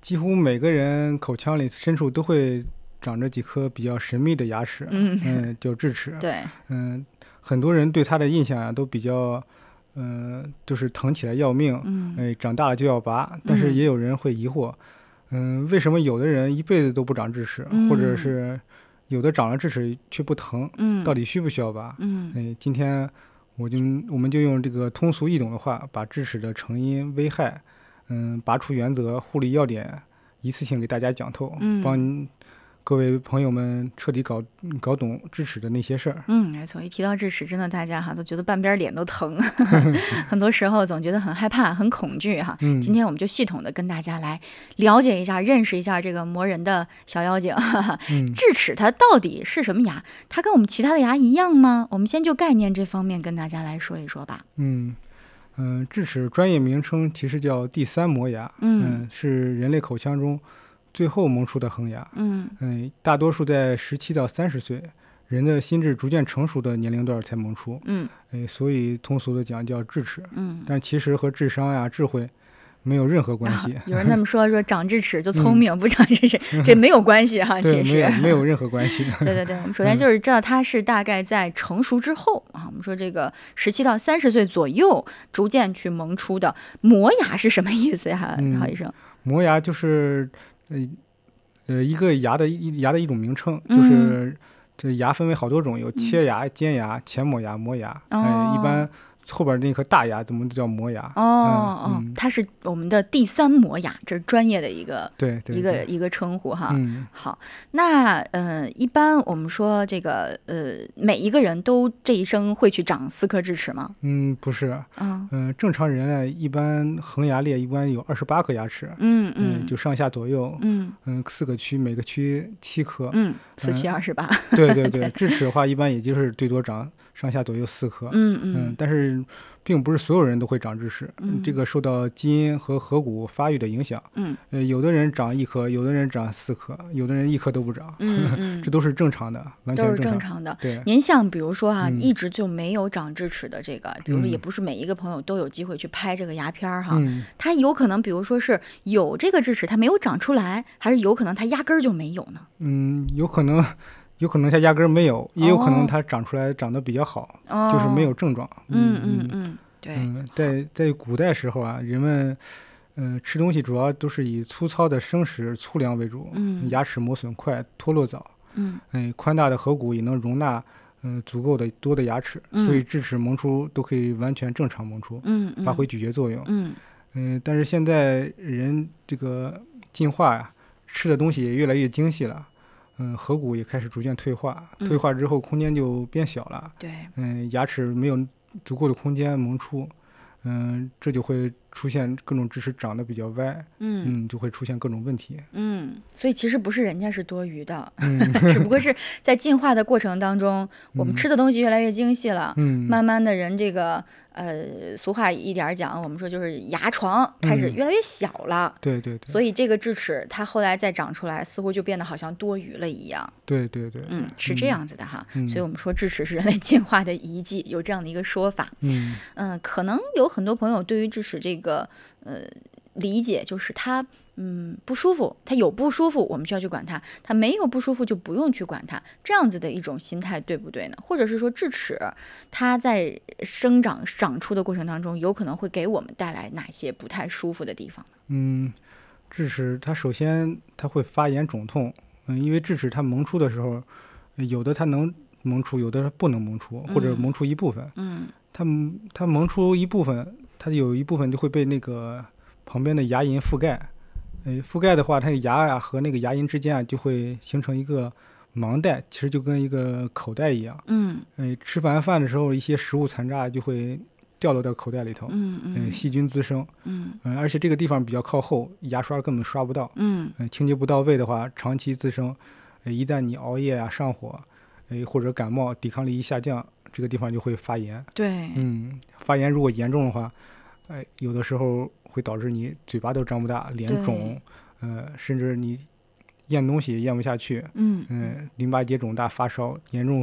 几乎每个人口腔里深处都会长着几颗比较神秘的牙齿，叫智齿。 对， 很多人对它的印象啊都比较，就是疼起来要命，长大了就要拔。但是也有人会疑惑，为什么有的人一辈子都不长智齿，或者是有的长了智齿却不疼，到底需不需要拔？今天我们就用这个通俗易懂的话，把智齿的成因、危害，拔除原则、护理要点，一次性给大家讲透，帮各位朋友们彻底搞懂智齿的那些事儿。 没错，一提到智齿，真的大家都觉得半边脸都疼，很多时候总觉得很害怕、很恐惧哈。今天我们就系统的跟大家来了解一下、认识一下这个磨人的小妖精。智齿它到底是什么牙？它跟我们其他的牙一样吗？我们先就概念这方面跟大家来说一说吧。 智齿专业名称其实叫第三磨牙，是人类口腔中最后萌出的恒牙，大多数在17到30岁，人的心智逐渐成熟的年龄段才萌出，所以通俗的讲叫智齿，但其实和智商呀、智慧没有任何关系。 有人那么说长智齿就聪明，不长智齿这没有关系哈， 对， 其实没有任何关系。 对，我们首先就是知道它是大概在成熟之后啊，我们说这个17到30岁左右逐渐去萌出的。磨牙是什么意思呀，郝医生？ 磨牙就是一个牙的一种名称，就是这牙分为好多种，有切牙、尖牙、前磨牙、磨牙，一般后边那颗大牙我们都叫磨牙。 它是我们的第三磨牙，这是专业的一个一个称呼哈。好，那一般我们说这个每一个人都这一生会去长4颗智齿吗？ 不是，正常人类一般恒牙列一般有28颗牙齿，就上下左右，4个区，每个区7颗 ，4、7、28。 对，智齿的话一般也就是最多长上下左右4颗，但是并不是所有人都会长智齿，这个受到基因和颌骨发育的影响，有的人长1颗，有的人长4颗，有的人1颗都不长，这都是正常的，完全都是正常的。 对， 您像比如说一直就没有长智齿的这个，比如说也不是每一个朋友都有机会去拍这个牙片哈，他有可能比如说是有这个智齿，他没有长出来，还是有可能他压根儿就没有呢？ 有可能它压根儿没有，也有可能它长出来长得比较好，就是没有症状。 对。 在古代时候啊，人们吃东西主要都是以粗糙的生食粗粮为主，牙齿磨损快，脱落早，宽大的颌骨也能容纳足够的多的牙齿，所以智齿萌出都可以完全正常萌出，发挥咀嚼作用。但是现在人这个进化呀，吃的东西也越来越精细了。颌骨也开始逐渐退化，退化之后空间就变小了。 对， 牙齿没有足够的空间萌出，这就会出现各种智齿长得比较歪，就会出现各种问题。 所以其实不是人家是多余的，只不过是在进化的过程当中，我们吃的东西越来越精细了，慢慢的人这个俗话一点讲，我们说就是牙床开始越来越小了。 对， 所以这个智齿它后来再长出来，似乎就变得好像多余了一样。 对， 是这样子的哈。所以我们说智齿是人类进化的遗迹，有这样的一个说法。可能有很多朋友对于智齿这个理解就是它不舒服，它有不舒服我们需要去管它，它没有不舒服就不用去管它，这样子的一种心态对不对呢？或者是说智齿它在长出的过程当中有可能会给我们带来哪些不太舒服的地方呢？ 智齿它首先它会发炎肿痛，因为智齿它萌出的时候，有的它能萌出，有的它不能萌出，或者萌出一部分。它萌出一部分，它有一部分就会被那个旁边的牙龈覆盖。覆盖的话，它牙呀和那个牙龈之间就会形成一个盲袋，其实就跟一个口袋一样。吃完饭的时候，一些食物残渣就会掉落到口袋里头，细菌滋生。而且这个地方比较靠后，牙刷根本刷不到。清洁不到位的话，长期滋生。一旦你熬夜啊、上火，或者感冒，抵抗力一下降，这个地方就会发炎。 对， 发炎如果严重的话，有的时候会导致你嘴巴都张不大，脸肿，甚至你咽东西也咽不下去，淋巴结肿大，发烧，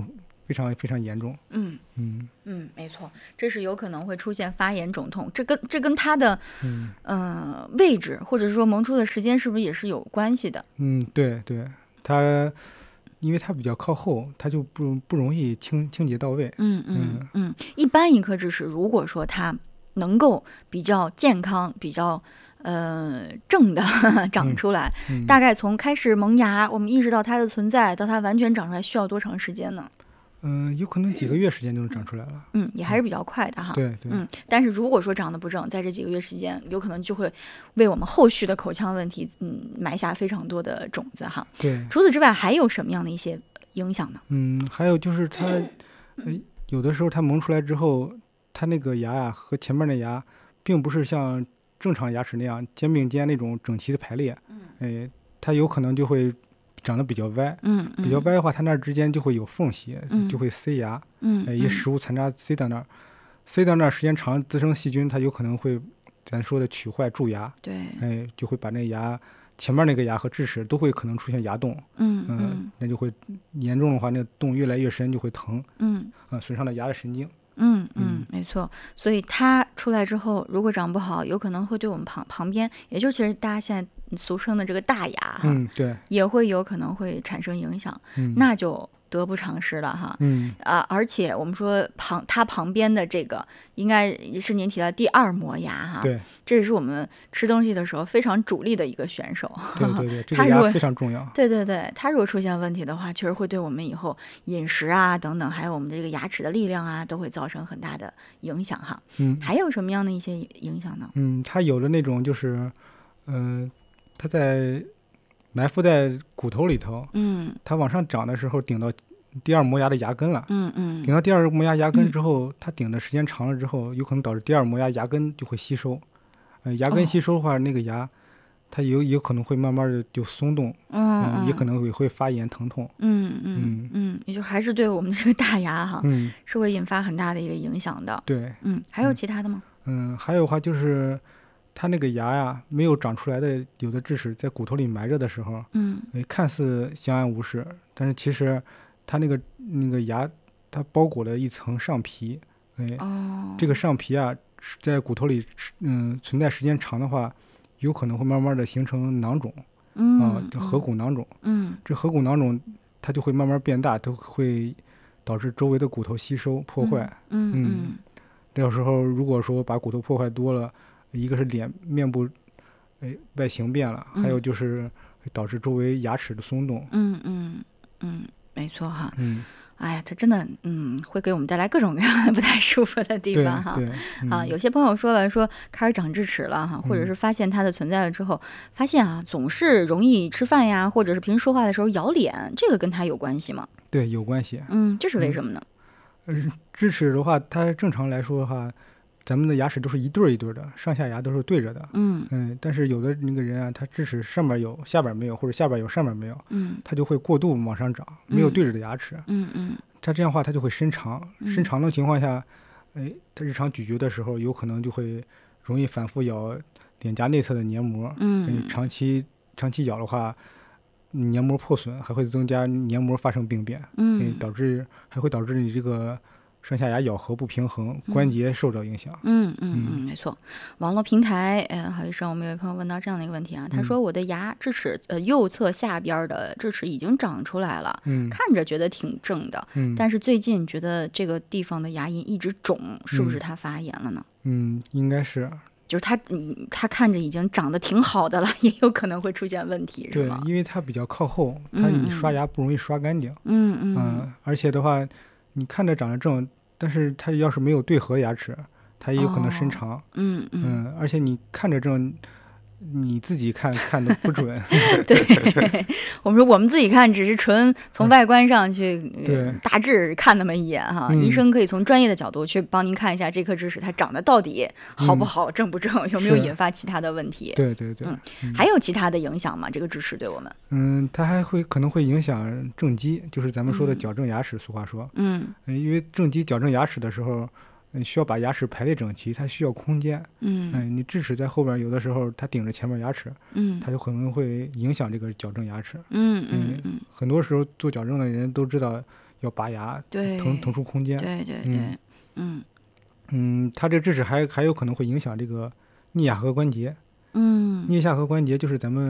非常非常严重。 没错，这是有可能会出现发炎肿痛，这跟它的位置或者说萌出的时间是不是也是有关系的？ 对对，它因为它比较靠后，它就不容易清洁到位。 一般一颗智齿，如果说它能够比较健康、比较正的长出来，大概从开始萌芽，我们意识到它的存在，到它完全长出来，需要多长时间呢？ 有可能几个月时间就能长出来了。 也还是比较快的哈。 对对。 但是如果说长得不正，在这几个月时间，有可能就会为我们后续的口腔问题，埋下非常多的种子哈。 对。 除此之外，还有什么样的一些影响呢？ 还有就是它，有的时候它萌出来之后，它那个牙呀和前面的牙，并不是像正常牙齿那样肩并肩那种整齐的排列。它有可能就会长得比较歪。比较歪的话，它那之间就会有缝隙，就会塞牙。一些食物残渣塞到那儿，时间长滋生细菌，它有可能会咱说的龋坏蛀牙。 对。 就会把那牙前面那个牙和智齿都会可能出现牙洞。那就会严重的话，那个洞越来越深，就会疼。损伤了牙的神经。 没错。所以它出来之后，如果长不好，有可能会对我们旁边，也就其实大家现在俗称的这个大牙哈， 对， 也会有可能会产生影响。那就得不偿失了哈。而且我们说它旁边的这个应该是您提到第二磨牙哈。 对， 这也是我们吃东西的时候非常主力的一个选手。 对，这个牙非常重要。 对，它如果出现问题的话，确实会对我们以后饮食啊等等，还有我们的这个牙齿的力量啊，都会造成很大的影响哈。还有什么样的一些影响呢？ 它有的那种就是，它在埋伏在骨头里头。它往上长的时候顶到第二磨牙的牙根了。顶到第二磨牙根之后，它顶的时间长了之后，有可能导致第二磨牙牙根就会吸收。牙根吸收的话，那个牙它有可能会慢慢的就松动。也可能会发炎疼痛。 也就还是对我们这个大牙哈，是会引发很大的一个影响的。 对。 还有其他的吗？ 还有的话就是它那个牙呀没有长出来的，有的智齿在骨头里埋着的时候，看似相安无事，但是其实它那个牙它包裹了一层上皮。这个上皮啊在骨头里存在时间长的话，有可能会慢慢的形成囊肿。叫颌骨囊肿。这颌骨囊肿它就会慢慢变大，都会导致周围的骨头吸收破坏。到时候如果说把骨头破坏多了，一个是面部外形变了，还有就是会导致周围牙齿的松动。 没错哈。哎呀，它真的会给我们带来各种各样的不太舒服的地方哈。有些朋友说开始长智齿了哈，或者是发现它的存在了之后，发现总是容易吃饭呀，或者是平时说话的时候咬脸，这个跟它有关系吗？ 对，有关系。 这是为什么呢？ 智齿的话，它正常来说的话，咱们的牙齿都是一对一对的，上下牙都是对着的。但是有的那个人啊，他智齿上面有下边没有，或者下边有上面没有，他就会过度往上长，没有对着的牙齿。他这样的话，他就会伸长。伸长的情况下，他日常咀嚼的时候，有可能就会容易反复咬脸颊内侧的黏膜。长期咬的话，黏膜破损，还会增加黏膜发生病变。还会导致你这个上下牙咬合不平衡，关节受到影响。 没错。网络平台，郝医生，我们有一朋友问到这样的一个问题啊，他说我的智齿右侧下边的智齿已经长出来了，看着觉得挺正的，但是最近觉得这个地方的牙龈一直肿，是不是他发炎了呢？ 应该是。 就是他看着已经长得挺好的了，也有可能会出现问题，是吗？ 对，因为它比较靠后，你刷牙不容易刷干净。而且的话，你看着长得正，但是它要是没有对合牙齿，它也有可能伸长。而且你看着正，你自己看的不准。 对，我们说我们自己看只是纯从外观上去大致看那么一眼哈。医生可以从专业的角度去帮您看一下这颗智齿它长得到底好不好，正不正，有没有引发其他的问题。 对。 还有其他的影响吗？这个智齿对我们？ 它还可能会影响正畸，就是咱们说的矫正牙齿。俗话说，因为正畸矫正牙齿的时候，需要把牙齿排列整齐，它需要空间。你智齿在后边，有的时候它顶着前面牙齿，它就可能会影响这个矫正牙齿。很多时候做矫正的人都知道， 要拔牙， 对， 腾出空间。 对对对， 它这智齿还有可能会影响这个颞下颌关节。 颞下颌关节就是咱们